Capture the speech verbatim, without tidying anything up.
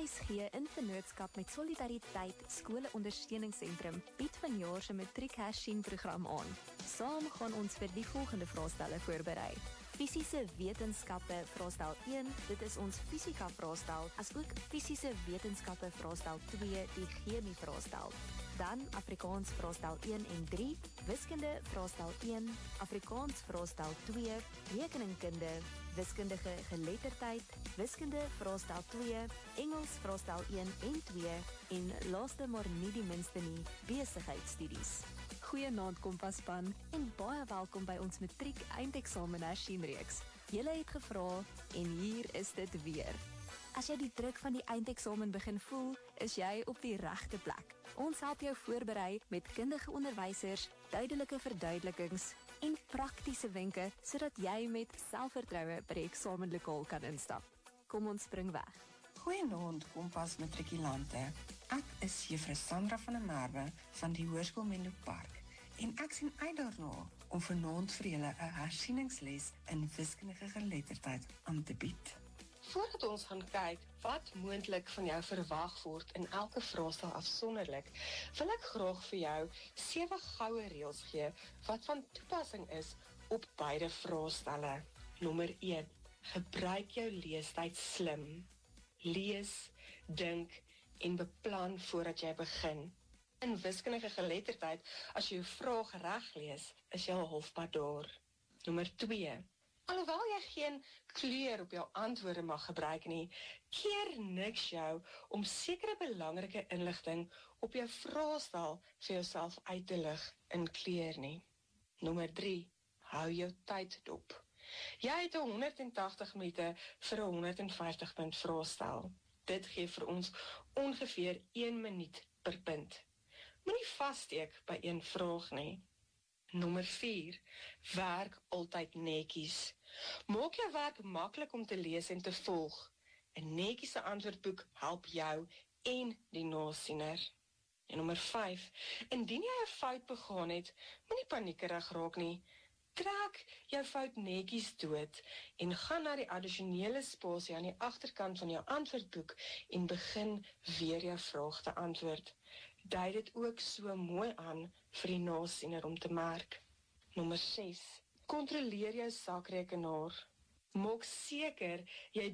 S G in vennootskap met Solidariteit Skole-ondersteuningssentrum bied vanjaar se matriek-hersien-program aan. Saam gaan ons vir die volgende vraestelle voorberei. Fisiese wetenskappe vraestel een, dit is ons fisika vraestel, asook fisiese wetenskappe vraestel twee, die chemie vraestel. Dan Afrikaans vraestel een en drie, wiskunde vraestel een, Afrikaans vraestel twee, rekeningkunde, wiskundige geletterdheid, wiskunde vraestel twee, Engels vraestel een en twee en laaste maar nie die minste nie, besigheidstudies. Goeienaand Kompaspan en baie welkom by ons matriek eindeksamen hersien-reeks. Julle het gevra en hier is dit weer. As jy die druk van die eindeksamen begin voel, is jy op die regte plek. Ons help jou voorberei met kundige onderwysers, duidelike verduidelikings en praktiese wenke sodat jy met selfvertroue by die eksamenlokaal kan instap. Kom ons spring weg. Goeienaand Kompas matrikulante. Ek is juffrou Sandra van der Merwe van die Hoërskool Menlo Park en ek sien uit daarna om vanaand vir julle 'n hersieningsles in wiskundige geletterdheid aan te bied. Voordat ons gaan kyk wat moontlik van jou verwag word in elke vraestel afsonderlik, wil ek graag vir jou sewe goue reëls gee wat van toepassing is op beide vraestelle. Nommer een. Gebruik jou leestyd slim. Lees, dink en beplan voordat jy begin. In wiskundige geletterdheid, as jy jou vraag reg lees, is jy al halfpad daar. Nommer twee. Alhoewel jy geen kleur op jou antwoorde mag gebruik nie, keer niks jou om sekere belangrike inligting op jou vraestel vir jouself uit te lig in kleur nie. Nommer drie. Hou jou tyd dop. Jy het honderd en tagtig minute vir 'n honderd en vyftig punt vraestel. Dit gee vir ons ongeveer een minuut per punt. Moenie vassteek by een vraag nie. Nommer vier. Werk altyd netjies. Maak jou werk maklik om te lees en te volg. 'n Netjiese antwoordboek help jou en die nasiener. En nommer vyf. Indien jy 'n fout begaan het, moenie paniekerig raak nie. Trek jou fout netjies dood en gaan na die addisionele spasie aan die agterkant van jou antwoordboek en begin weer jou vraag te antwoord. Dui dit ook so mooi aan vir die nasiener om te merk. Nommer ses. Kontroleer jou sakrekenaar. Maak seker jy